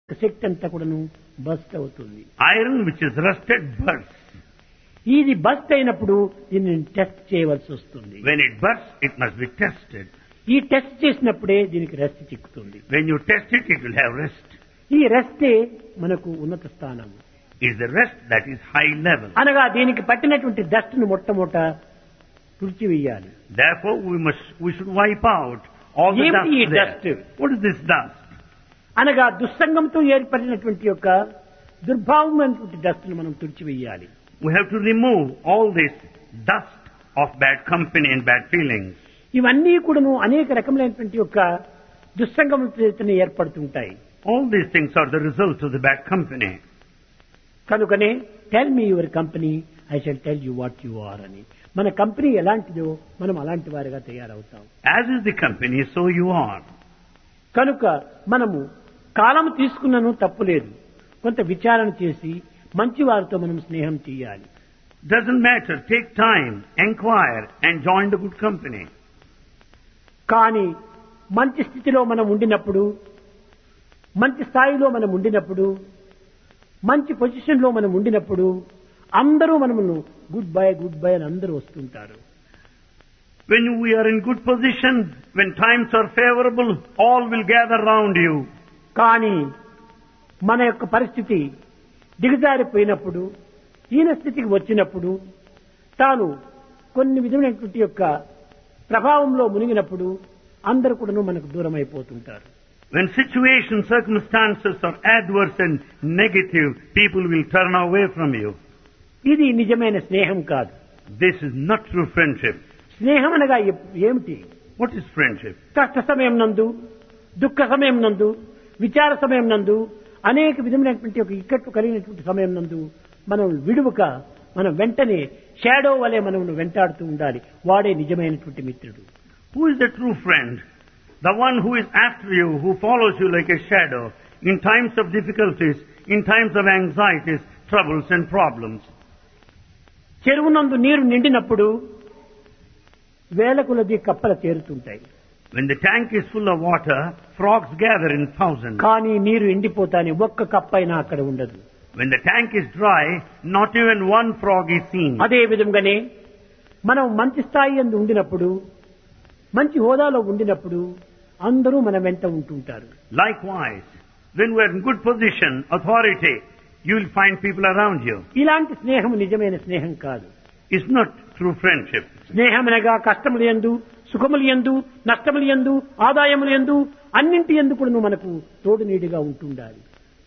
శక్తి అంతా కూడాను బస్ట్ అవుతుంది. Iron which is rusted bursts. ఇది బస్ట్ అయినప్పుడు దీన్ని టెస్ట్ చేయవలసి వస్తుంది. When it bursts, it must be tested. ఈ టెస్ట్ చేసినప్పుడే దీనికి rest చిక్కుతుంది. When you test it, it will have rest. ఈ రెస్టే మనకు ఉన్నత స్థానం. Is the rest that is high level. అనగా దీనికి పట్టినటువంటి డస్ట్ ను మొట్టమొదట తుడిచివేయాలి. Therefore, we should wipe out all the ఏమిటి ఈ dust there. dust? What is this dust? అనగా దుస్సంగంతో ఏర్పడినటువంటి యొక్క దుర్భావమైనటువంటి డస్ట్ ను మనం తుడిచివేయాలి. We have to remove all this dust of bad company and bad feelings. ఇవన్నీ కూడాను అనేక రకములైనటువంటి యొక్క దుస్సంగం ఏర్పడుతుంటాయి. All these things are the result of the bad company. కనుకనే tell me your company I shall tell you what you are అని. మన company ఎలాంటిదో మనం అలాంటి వారిగా తయారవుతాం. As is the company, so you are. కనుక మనము కాలం తీసుకున్నను తప్పులేదు. కొంత విచారణ చేసి మంచి వారితో మనం స్నేహం చేయాలి. Doesn't matter. Take time, inquire, and join the good company. కానీ మంచి స్థితిలో మనం ఉండినప్పుడు, మంచి స్థాయిలో మనం ఉండినప్పుడు, మంచి పొజిషన్ లో మనం ఉండినప్పుడు అందరూ మనమును గుడ్ బై అని అందరూ వస్తుంటారు. When we are in good position, when times are favorable, all will gather round you. కానీ మన యొక్క పరిస్థితి దిగజారిపోయినప్పుడు, హీన స్థితికి వచ్చినప్పుడు, తాను కొన్ని విధమైనటువంటి యొక్క ప్రభావంలో మునిగినప్పుడు అందరూ కూడా మనకు దూరం అయిపోతుంటారు. When situations, circumstances are adverse and negative, people will turn away from you. ఇది నిజమైన స్నేహం కాదు. This is not true friendship. స్నేహం అనగా ఏమిటి? What is friendship? కష్ట సమయం నందు, దుఃఖ సమయం నందు, విచార సమయం నందు, అనేక విధమైనటువంటి ఒక ఇక్కట్లు కలిగినటువంటి సమయం నందు మనం విడువక మనం వెంటనే షాడో వలె మనం వెంటాడుతూ ఉండాలి. వాడే నిజమైనటువంటి మిత్రుడు. Who is the true friend? The one who is after you, who follows you like a shadow in times of difficulties, in times of anxieties, troubles and problems. చెరువునందు నీరు నిండినప్పుడు వేల కొలది కప్పలు చేరుతుంటాయి. When the tank is full of water, frogs gather in thousands. కానీ నీరు ఎండిపోతానే ఒక్క కప్పైనా అక్కడ ఉండదు. When the tank is dry, not even one frog is seen. అదే విధంగానే మనం మంచి స్థాయి యందు ఉండినప్పుడు, మంచి హోదాలో ఉండినప్పుడు అందరూ మన వెంట ఉంటుంటారు. Likewise, when we are in good position, authority, you will find people around you. ఇలాంటి స్నేహం నిజమైన స్నేహం కాదు. It's not true friendship. స్నేహమనగా కష్టములు యందు, సుఖములు యందు, నష్టములు యందు, ఆదాయములు యందు అన్నింటి యందు కూడా మనకు తోడు నీడిగా ఉంటుండాలి.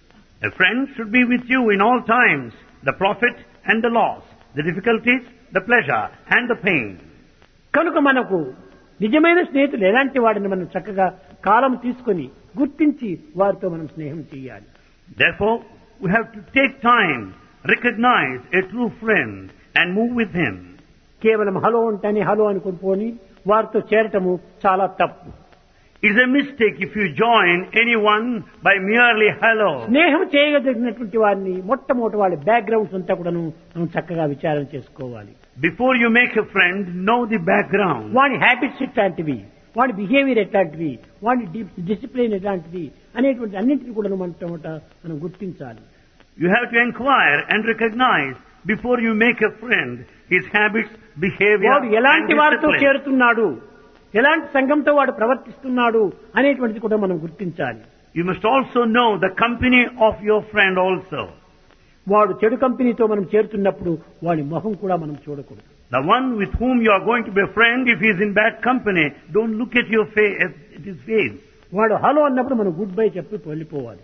A friend should be with you in all times, the profit and the loss, the difficulties, the pleasure and the pain. కనుక మనకు నిజమైన స్నేహితులు ఎలాంటి వాడిని మనం చక్కగా కాలం తీసుకొని గుర్తించి వారితో మనం స్నేహం చేయాలి. Therefore, we have to take time, recognize a true friend and move with him. కేవలం హలో అంటేనే హలో అనుకుని పోని వారితో చేరటము చాలా తప్పు. It's a mistake if you join anyone by merely hello. స్నేహం చేయగలిగినటువంటి వారిని మొట్టమొదటి వాళ్ళ బ్యాక్గ్రౌండ్స్ అంతా కూడాను మనం చక్కగా విచారణ చేసుకోవాలి. Before you make a friend, know the background. వాడి హ్యాబిట్స్ ఎట్లాంటివి, వాడి బిహేవియర్ ఎట్లాంటివి, వాడి డిసిప్లిన్ ఎట్లాంటివి అనేటువంటి అన్నింటినీ కూడా మనం గుర్తించాలి. You have to inquire and recognize before you make a friend his habits, behavior వాడు and ఎలాంటి వారితో discipline. చేరుతున్నాడు, ఎలాంటి సంఘంతో వాడు ప్రవర్తిస్తున్నాడు అనేటువంటిది కూడా మనం గుర్తించాలి. You must also know the company of your friend also. వాడు చెడు కంపెనీతో మనం చేరుతున్నప్పుడు వాడి మొహం కూడా మనం చూడకూడదు. The one with whom you are going to be a friend, if he is in bad company, don't look at your face, at his face. వాడు హలో అన్నప్పుడు మనం గుడ్ బై చెప్పి వెళ్ళిపోవాలి.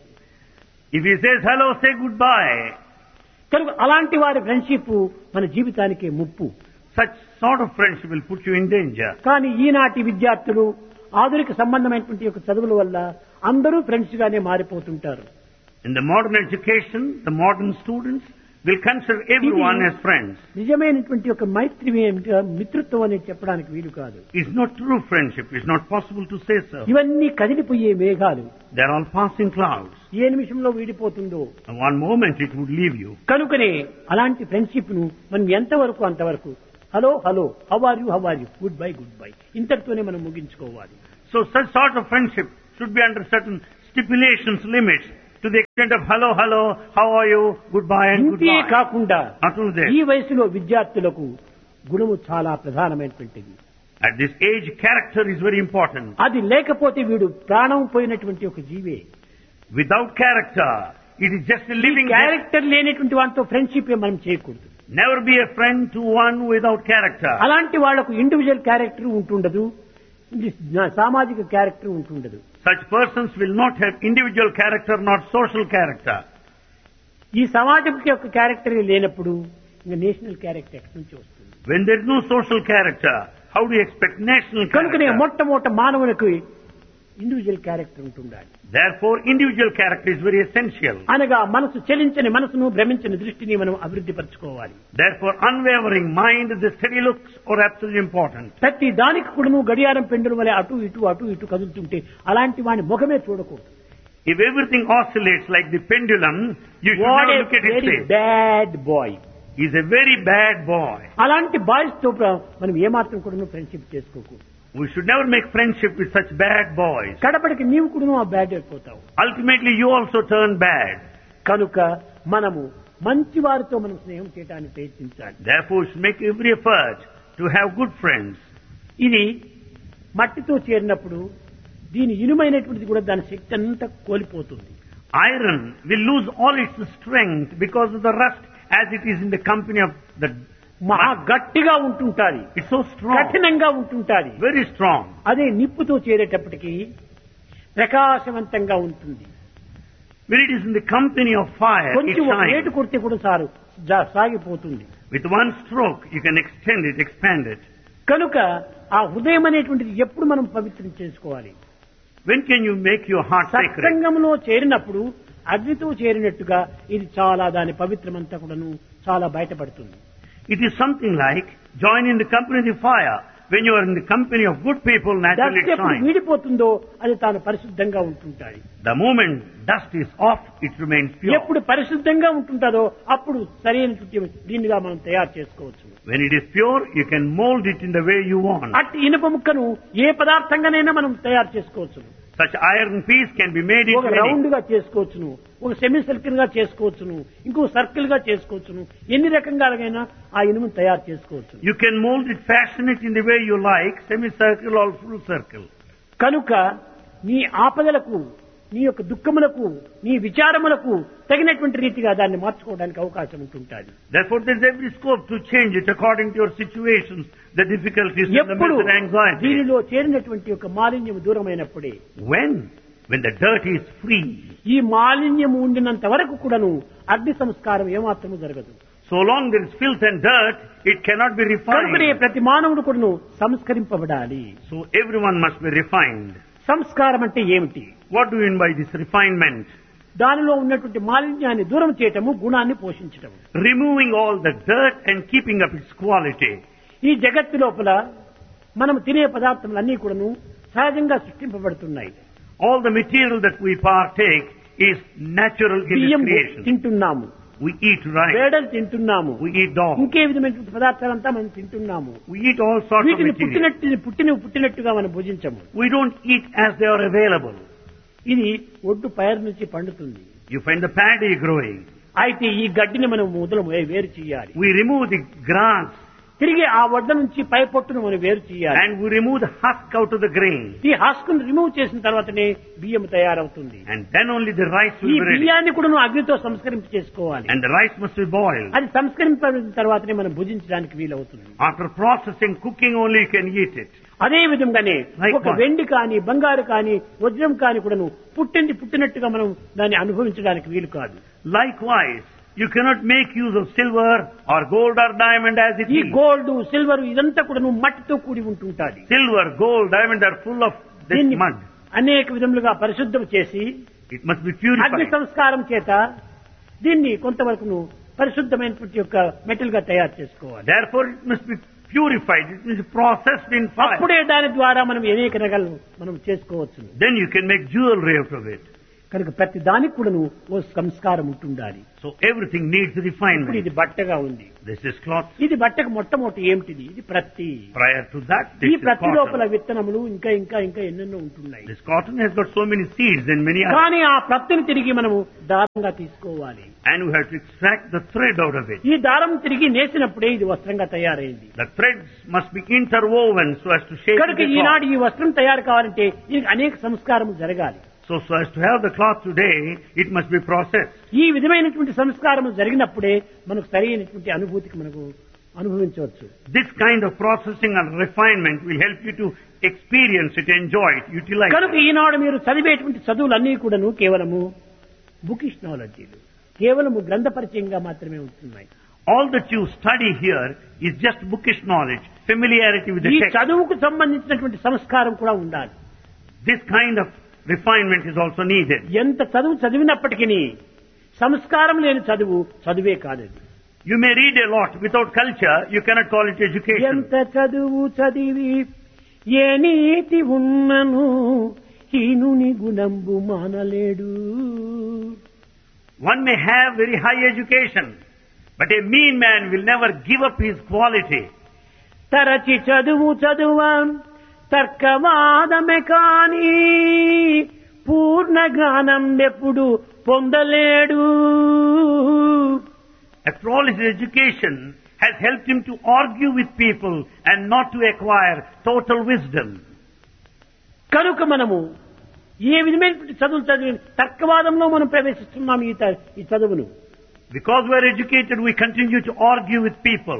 If he says hello, say goodbye. కనుక అలాంటి వారి friendship మన జీవితానికి ముప్పు. Such sort of friendship will put you in danger. కానీ ఈనాటి విద్యార్థులు ఆధునిక సంబంధమైనటువంటి యొక్క చదువుల వల్ల అందరూ ఫ్రెండ్స్ గానే మారిపోతుంటారు. In the modern education, the modern students will consider everyone as friends. నిజమైనటువంటి ఒక మైత్రి మిత్రత్వం అని చెప్పడానికి వీలు కాదు. It's not true friendship. It's not possible to say so. ఇవన్నీ కదిలిపోయే మేఘాలు. They're all passing clouds. ఏ నిమిషంలో వీడిపోతుందో. And one moment it would leave you. కనుకనే అలాంటి ఫ్రెండ్షిప్ ను మనం ఎంతవరకు అంతవరకు hello hello how are you good bye ఇంతటితోనే మనం ముగించుకోవాలి. So such sort of friendship should be under certain stipulations, limits. to the extent of hello, hello, how are you, goodbye and ఇంతే goodbye. కాకుండా Not only that, ఈ వయసులో విద్యార్థులకు గుణము చాలా ప్రధానమైనటువంటిది. at this age, character is very important. అది లేకపోతే వీడు ప్రాణం పోయినటువంటి ఒక జీవే. Without character, it is just a living. Character లేనటువంటి వాటితో ఫ్రెండ్షిప్ మనం చేయకూడదు. Never be a friend to one without character. అలాంటి వాళ్లకు ఇండివిజువల్ క్యారెక్టర్ ఉంటుండదు, సామాజిక character ఉంటుండదు. Such persons will not have individual character, not social character. ఈ సమాజం యొక్క క్యారెక్టర్ లేనప్పుడు ఇంకా నేషనల్ క్యారెక్టర్ ఎక్కడి నుంచి వస్తుంది? When there is no social character, how do you expect national కనుకనే character? మొట్టమొదట మానవునికి ఇండివిజువల్ క్యారెక్టర్ ఉంటుండాలి. Therefore, individual character is very essential. అనగా మనసు చలించని మనసును భ్రమించని దృష్టిని మనం అభివృద్ధి పరచుకోవాలి. Therefore, unwavering mind, the steady looks are absolutely important. ప్రతి దానికి కూడా గడియారం పెండుల వలె అటు ఇటు కదులుతుంటే అలాంటి వాడి ముఖమే చూడకూడదు. If everything oscillates like the pendulum, you should what never A look at his very face. Bad boy. He's a very bad boy. అలాంటి బాయ్స్ తో మనం ఏమాత్రం కూడా ఫ్రెండ్షిప్ చేసుకోకూడదు. We should never make friendship with such bad boys. కడపడికి నీవు కూడా ఆ bad అయిపోతావు. Ultimately, you also turn bad. కనుక మనము మంచి వారితో మనం స్నేహం చేయడానికి ప్రయత్నించాలి. Therefore, we should make every effort to have good friends. ఇది మట్టితో చేరినప్పుడు దీని ఇనుమైనటువంటిది కూడా దాని శక్తి అంతా కోల్పోతుంది. Iron will lose all its strength because of the rust as it is in the company of the... మహా గట్టిగా ఉంటుంటాది, It's so strong, కఠినంగా ఉంటుంటాది. very strong. అదే నిప్పుతో చేరేటప్పటికి ప్రకాశవంతంగా ఉంటుంది. When it is in the company of fire, it కొంచెం ఒక ఏటు shines. కొడితే కూడా సాగిపోతుంది. With one stroke, you can extend it, expand it. కనుక ఆ హృదయం అనేటువంటిది ఎప్పుడు మనం పవిత్రం చేసుకోవాలి? When can you make your heart sacred? సత్సంగంలో చేరినప్పుడు అగ్నితో చేరినట్టుగా ఇది చాలా దాని పవిత్రమంతా కూడాను చాలా బయటపడుతుంది. It is something like join in the company of the fire. When you are in the company of good people, naturally it ఎప్పుడు shines. వీడిపోతుందో అది తాను పరిశుద్ధంగా ఉంటుంటాయి. The moment dust is off, it remains pure. ఎప్పుడు పరిశుద్ధంగా ఉంటుంటాదో అప్పుడు సరైన దీనిగా మనం తయారు చేసుకోవచ్చు. When it is pure, you can mold it in the way you want. అట్టి ఇనుప ముక్కను ఏ పదార్థంగానైనా మనం తయారు చేసుకోవచ్చు. Such iron piece can be made ఒక into రౌండ్ any. గా చేసుకోవచ్చును, ఒక సెమీ సర్కిల్ గా చేసుకోవచ్చును, ఇంకో సర్కిల్ గా చేసుకోవచ్చును. ఎన్ని రకంగాలైనా ఆ ఇనుమును తయారు చేసుకోవచ్చు. You can mold it, fashion it in the way you like, semicircle or full circle. కనుక నీ ఆపదలకు, నీ యొక్క దుఃఖములకు, నీ విచారములకు తగినటువంటి రీతిగా దాన్ని మార్చుకోవడానికి అవకాశం ఉంటుంటుంది. Therefore, there is every scope to change it according to your situations, the difficulties, and the ఎప్పుడు mental anxiety. దీనిలో చేరినటువంటి యొక్క మాలిన్యం దూరమైనప్పుడే, When the dirt is free, ఈ మాలిన్యం ఉండినంత వరకు కూడాను అగ్ని సంస్కారం ఏమాత్రము జరగదు. so long there is filth and dirt, it cannot be కనుకనే refined. ప్రతి మానవుడు కూడాను సంస్కరింపబడాలి. So everyone must be refined. సంస్కారం అంటే ఏమిటి? What do you mean by this refinement? దానిలో ఉన్నటువంటి మాలిన్యాన్ని దూరం చేయటము, గుణాన్ని పోషించటము. Removing all the dirt and keeping up its quality. ఈ జగత్తు లోపల మనం తినే పదార్థములన్నీ కూడాను సహజంగా సృష్టింపబడుతున్నాయి. All the material that we partake is natural in బియ్యం this creation. తింటున్నాము, We eat rice, వేడలు తింటున్నాము, we eat dog, ఇంకే విధమైనటువంటి పదార్థాలంతా మనం తింటున్నాము. we eat all sorts of వీటిని material. పుట్టినట్టుగా మనం భుజించము. We don't eat as they are available. ఇది ఒడ్డు పైరు నుంచి పండుతుంది. You find the paddy growing. అయితే ఈ గడ్డిని మనం మొదలు వేరు చేయాలి. We remove the grass తిరిగి ఆ వడ్డ నుంచి పై పొట్టును మనం వేరు చేయాలి. and we remove the husk out of the grain. ఈ హస్కును రిమూవ్ చేసిన తర్వాతనే బియ్యం తయారవుతుంది. And then only the rice ఈ will be ready. బియ్యాన్ని కూడా నువ్వు అగ్నితో సంస్కరింప చేసుకోవాలి. And the rice must be boiled. అది సంస్కరింపబడిన తర్వాతనే మనం భుజించడానికి వీలవుతుంది. After processing, cooking only you can eat it. అదే విధంగానే Likewise. ఒక వెండి కాని, బంగారు కాని, వజ్రం కాని కూడా పుట్టినట్టుగా మనం దాన్ని అనుభవించడానికి వీలు కాదు. Likewise, you cannot make use of silver or gold or diamond as it ఈ is. గోల్డ్, సిల్వర్ ఇదంతా కూడా మట్టితో కూడి ఉంటుంటాది. Silver, gold, diamond are full of this దీన్ని mud. అనేక విధములుగా పరిశుద్ధం చేసి It must be అగ్ని purified. సంస్కారం చేత దీన్ని కొంతవరకు పరిశుద్ధమైనటువంటి యొక్క మెటల్ గా తయారు చేసుకోవాలి. Therefore, it must be purified. It must be processed in fire. అప్పుడే దాని ద్వారా మనం అనేక రకాలు మనం చేసుకోవచ్చు. Then you can make jewelry out of it. కనుక ప్రతి దానికి కూడాను ఓ సంస్కారం ఉంటుండాలి. So everything needs ఇప్పుడు refinement. ఇది బట్టగా ఉంది. This is cloth. ఇది బట్టకు మొట్టమొదటి ఏమిటిది? ఇది ప్రత్తి. Prior to that, ఈ this is ప్రతి లోపల cotton. విత్తనములు ఇంకా ఇంకా ఇంకా ఎన్నెన్నో ఉంటున్నాయి. This cotton has got so many seeds and many others. కానీ ఆ ప్రత్తిని తిరిగి మనము దారంగా తీసుకోవాలి. And we have to extract the thread out of it. ఈ దారం తిరిగి నేసినప్పుడే ఇది వస్త్రంగా తయారైంది. The threads must be interwoven so as to shape కనుక the ఈనాడు cloth. ఈ వస్త్రం తయారు కావాలంటే దీనికి అనేక సంస్కారములు జరగాలి. So as to have the cloth today, it must be processed. ఈ విధమైనటువంటి సంస్కారము జరిగినప్పుడే మనకు సరైనటువంటి అనుభూతికి మనకు అనుభవించవచ్చు. This kind of processing and refinement will help you to experience it, enjoy it, utilize కనుక it. ఈనాడు మీరు చదివేటువంటి చదువులన్నీ కూడాను కేవలము బుకిష్ నాలెడ్జీలు, కేవలము గ్రంథ పరిచయంగా మాత్రమే ఉంటున్నాయి. All that you study here is just bookish knowledge, familiarity with the ఈ text. చదువుకు సంబంధించినటువంటి సంస్కారం కూడా ఉండాలి. This kind of refinement is also needed. ఎంత చదువు చదివినప్పటికీ సంస్కారం లేని చదువు చదువే కాదది. You may read a lot without culture, you cannot call it education. ఎంత చదువు చదివి ఏ నీతి ఉన్నను హీనుని గుణంబు మానలేడు. One may have very high education, but a mean man will never give up his quality. తరచి చదువు చదువా తర్కవాదమే కాని పూర్ణ జ్ఞానం ఎప్పుడు పొందలేడు. After all, his education has helped him to argue with people and not to acquire total wisdom. కనుక మనము ఏ విధమైనటువంటి చదువులు చదివి తర్కవాదంలో మనం ప్రవేశిస్తున్నాం ఈ చదువును. Because we are educated, we continue to argue with people.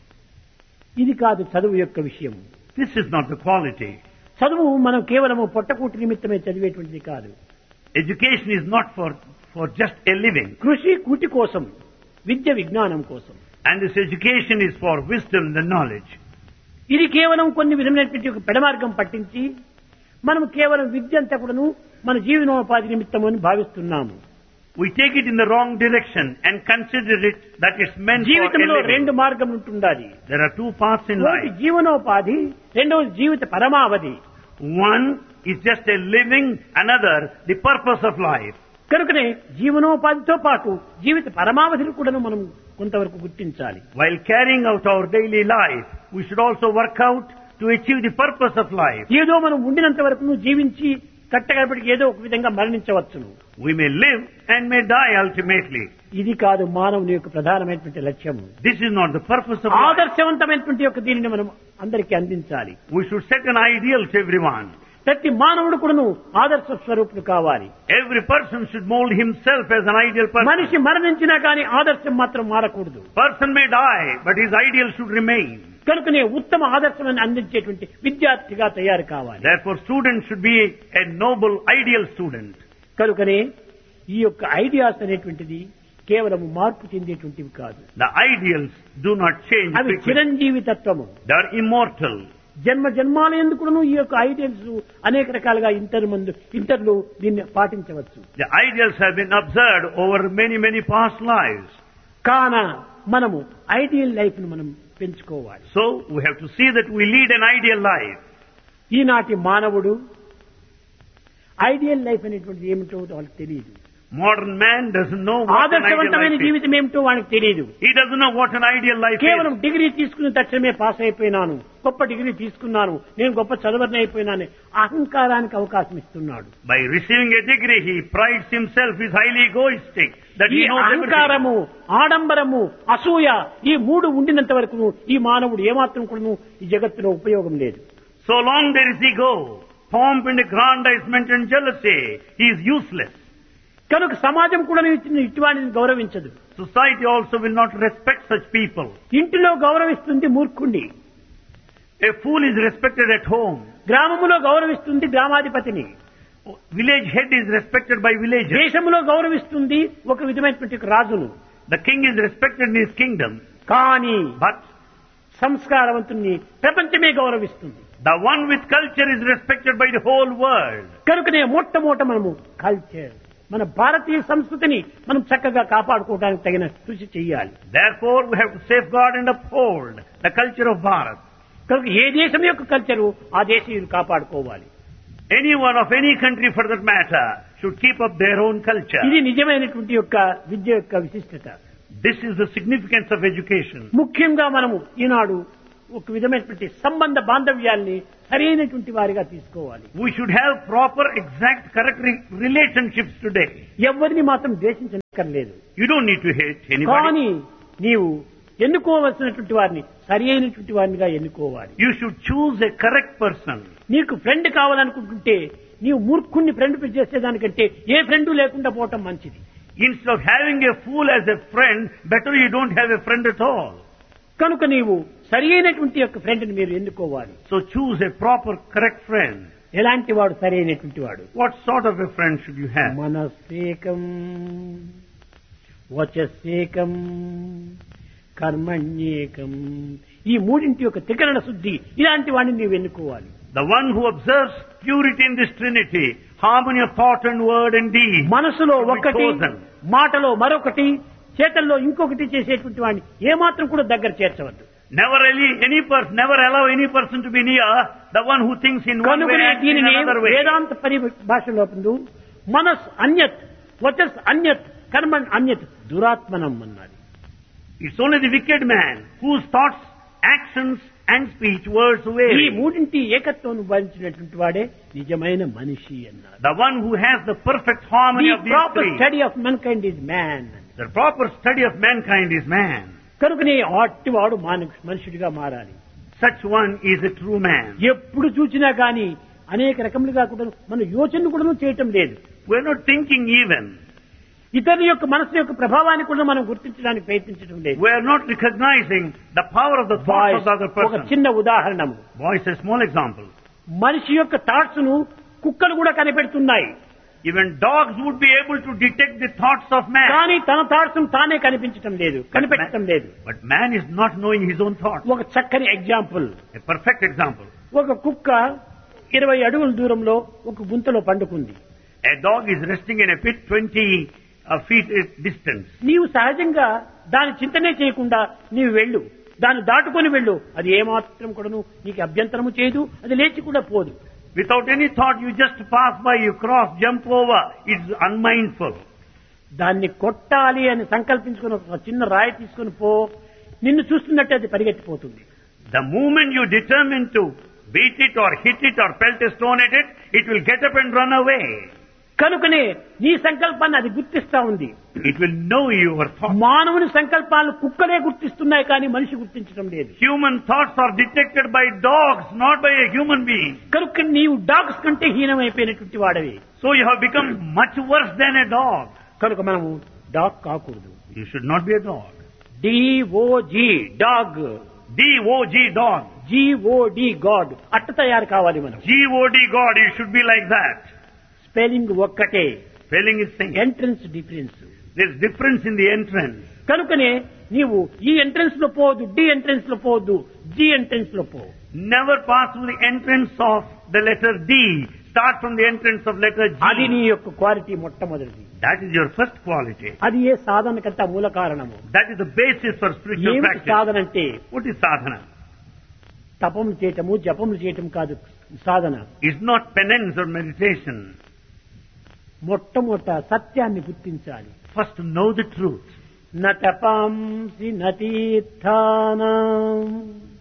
ఇది కాదు చదువు యొక్క విషయం. This is not the quality. చదువు మనం కేవలము పొట్టకూటి నిమిత్తమే చదివేటువంటిది కాదు. Education is not for just a living. కృషి కూటి కోసం, విద్య విజ్ఞానం కోసం. And this education is for wisdom and knowledge. ఇది కేవలం కొన్ని విధమైనటువంటి ఒక పెడమార్గం పట్టించి మనం కేవలం విద్య అంతా కూడాను మన జీవనోపాధి నిమిత్తం అని భావిస్తున్నాము. We take it in the wrong direction and consider it that it's meant for a జీవితంలో రెండు living. మార్గం ఉంటుండాలి. There are two paths in ఒకటి life. జీవనోపాధి, రెండవది జీవిత పరమావధి. One is just a living, another the purpose of life. కనుకనే జీవనోపాధితో పాటు జీవిత పరమావధిని కూడా మనం కొంతవరకు గుర్తించాలి. While carrying out our daily life, we should also work out to achieve the purpose of life. ఏదో మనం ఉండినంత వరకు జీవించి కట్టగడపటికి ఏదో ఒక విధంగా మరణించవచ్చును. We may live and may die ultimately. ఇది కాదు మానవుని యొక్క ప్రధానమైనటువంటి లక్ష్యము. This is not the purpose of life. ఆదర్శవంతమైనటువంటి యొక్క దీనిని మనం అందరికీ అందించాలి. We should set an ideal to everyone. ప్రతి మానవుడు కూడాను ఆదర్శ స్వరూపుడు కావాలి. Every person should mold himself as an ideal person. మనిషి మరణించినా కానీ ఆదర్శం మాత్రం మారకూడదు. Person may die, but his ideal should remain. కనుకనే ఉత్తమ ఆదర్శమని అందించేటువంటి విద్యార్థిగా తయారు కావాలి. Therefore, students should be a noble, ideal student. కనుకనే ఈ యొక్క ఐడియాస్ అనేటువంటిది కేవలం మార్పు చెందేటువంటివి కాదు. The ideals do not change అవి quickly. చిరంజీవి తత్వము. They are immortal. జన్మ జన్మాల ఎందుకును ఈ యొక్క ఐడియల్స్ అనేక రకాలుగా ఇంటర్లు దీన్ని పాటించవచ్చు. The ideals have been observed over many, many past lives. కాన మనము ఐడియల్ లైఫ్ ను మనం పెంచుకోవాలి. So, we have to see that we lead an ideal life. ఈనాటి మానవుడు ఐడియల్ లైఫ్ అనేటువంటిది ఏమిటో వాళ్ళకి తెలియదు. Modern man doesn't know what an ideal ఆదర్శవంతమైన life is. జీవితం ఏమిటో వానికి తెలియదు. He doesn't know what an ideal life కేవలం is. డిగ్రీ తీసుకున్న తక్షణమే పాస్ అయిపోయినాను, గొప్ప డిగ్రీ తీసుకున్నాను, నేను గొప్ప చదవరని అయిపోయినాను అహంకారానికి అవకాశం ఇస్తున్నాడు. By receiving a degree, he prides himself, is highly egoistic, that ఈ he knows everything. అహంకారము, ఆడంబరము, అసూయ ఈ మూడు ఉండినంత వరకు ఈ మానవుడు ఏమాత్రం కూడా ఈ జగత్తులో ఉపయోగం లేదు. So long there is ego, pomp and aggrandizement and jealousy, he is useless. కనుక సమాజం కూడా ఇటువంటిని గౌరవించదు. Society also will not respect such people. ఇంటిలో గౌరవిస్తుంది మూర్ఖుణ్ణి, A fool is respected at home. గ్రామములో గౌరవిస్తుంది గ్రామాధిపతిని, Village head is respected by villagers. దేశములో గౌరవిస్తుంది ఒక విధమైనటువంటి రాజును. The king is respected in his kingdom. కానీ But సంస్కారవంతుణ్ణి ప్రపంచమే గౌరవిస్తుంది. the one with culture is respected by the whole world. కనుకనే మొట్టమొదట మనము కల్చర్, మన భారతీయ సంస్కృతిని మనం చక్కగా కాపాడుకోవడానికి తగిన కృషి చేయాలి. Therefore, we have to safeguard and uphold the culture of Bharat. కనుక ఏ దేశం యొక్క కల్చరు ఆ దేశీయులు కాపాడుకోవాలి. Anyone of any country for that matter should keep up their own culture. ఇది నిజమైనటువంటి యొక్క విద్య యొక్క విశిష్టత. This is the significance of education. ముఖ్యంగా మనము ఈనాడు ఒక విధమైనటువంటి సంబంధ బాంధవ్యాల్ని సరైనటువంటి వారిగా తీసుకోవాలి. We should have proper, exact, correct relationships today. ఎవరిని మాత్రం ద్వేషించక్కర్లేదు. You don't need to hate anybody. కానీ నీవు ఎన్నుకోవలసినటువంటి వారిని సరి అయినటువంటి వారినిగా ఎన్నుకోవాలి. You should choose a correct person. నీకు ఫ్రెండ్ కావాలనుకుంటుంటే నీవు మూర్ఖుణ్ణి ఫ్రెండ్ చేసేదానికంటే ఏ ఫ్రెండ్ లేకుండా పోవటం మంచిది. Instead of having a fool as a friend, better you don't have a friend at all. కనుక నీవు సరి అయినటువంటి యొక్క ఫ్రెండ్ని మీరు ఎన్నుకోవాలి. So choose a proper, correct friend. ఎలాంటి వాడు సరి అయినటువంటి వాడు? What sort of a friend should you have? మనస్సేకం వచస్సేకం కర్మణ్యేకం, ఈ మూడింటి యొక్క త్రికరణ శుద్ధి, ఇలాంటి వాడిని నీవు ఎన్నుకోవాలి. The one who observes purity in this Trinity, harmony of thought and word and deed. మనసులో should be ఒకటి, chosen. మాటలో మరొకటి, చేతల్లో ఇంకొకటి చేసేటువంటి వాడిని ఏమాత్రం కూడా దగ్గర చేర్చవద్దు. Never allow any person to be near the one who thinks in one way కనుకనే and in దీనిని another way. వేదాంత పరిభాషలో పొందు మనస్ అన్యత్ వచస్ అన్యత్ కర్మణ్ అన్యత్ దురాత్మనం అన్నది. It's only the wicked man whose thoughts, actions and speech, words ఈ vary. మూడింటి ఏకత్వం భరించినటువంటి వాడే నిజమైన మనిషి అన్నారు. The one who has the perfect harmony The of these proper three. study of mankind is man. The proper study of mankind is man. కనుకనే అట్టివాడు మనుషుడిగా మారాలి. Such one is a true man. ఎప్పుడు చూసినా గాని అనేక రకములుగా కూడా మన యోచన కూడా చేయటం లేదు. We're not thinking even. ఇతరుల యొక్క మనసు యొక్క ప్రభావాన్ని కూడా మనం గుర్తించడానికి ప్రయత్నించడం లేదు. We're not recognizing the power of the thoughts of the other ఒక person. చిన్న ఉదాహరణము. Boys, a small example. మనిషి యొక్క థాట్స్ ను కుక్కలు కూడా కనిపెడుతున్నాయి. Even dogs would be able to detect the thoughts of man. కానీ తన థాట్స్ తానే కనిపించటం లేదు, కనిపెట్టడం లేదు. But man is not knowing his own thoughts. ఒక చక్కని ఎగ్జాంపుల్. A perfect example. ఒక కుక్క 20 అడుగుల దూరంలో ఒక గుంతలో పండుకుంది. A dog is resting in a pit 20 feet distance. నీవు సహజంగా దాని చింతనే చేయకుండా నీవు వెళ్ళు, దాన్ని దాటుకొని వెళ్ళు, అది ఏమాత్రం కూడాను నీకు అభ్యంతరము చేయదు, అది లేచి కూడా పోదు. Without any thought, you just pass by, you cross, jump over. It's unmindful. దాన్ని కొట్టాలి అని సంకల్పించుకుని ఒక చిన్న రాయి తీసుకుని పో, నిన్ను చూస్తున్నట్టు అది పరిగెత్తిపోతుంది. The moment you determine to beat it or hit it or pelt a stone at it, it will get up and run away. కనుకనే నీ సంకల్పాన్ని అది గుర్తిస్తా ఉంది. It will know your thoughts. మానవుని సంకల్పాలను కుక్కలే గుర్తిస్తున్నాయి కానీ మనిషి గుర్తించడం లేదు. Human thoughts are detected by dogs, not by a human being. కనుక నీవు డాగ్స్ కంటే హీనమైపోయినటువంటి వాడవి. So you have become much worse than a dog. కనుక మనము డాగ్ కాకూడదు. You should not be a dog. DOG dog, DOG dog. GOD God అట్ట తయారు కావాలి మనం. GOD God, you should be like that. Spelling ఒక్కటే, Spelling is same. Entrance difference. There's difference in the entrance. కనుకనే నీవు ఈ entrance లో పోవద్దు, డి ఎంట్రన్స్ లో పోవద్దు, జి ఎంట్రన్స్ లో పో. Never pass through the entrance of the letter D. Start from the entrance of letter G. అది నీ యొక్క క్వాలిటీ మొట్టమొదటిది. That is your first quality. అది ఏ సాధనకంతా మూల కారణము. That is the basis for spiritual ఏమిటి practice. సాధన అంటే? What is sadhana? తపములు చేయటము జపములు చేయటం కాదు సాధన. It's not penance or meditation. మొట్టమొదట సత్యాన్ని గుర్తించాలి. First know the truth. న తపంసి న తీర్థానాం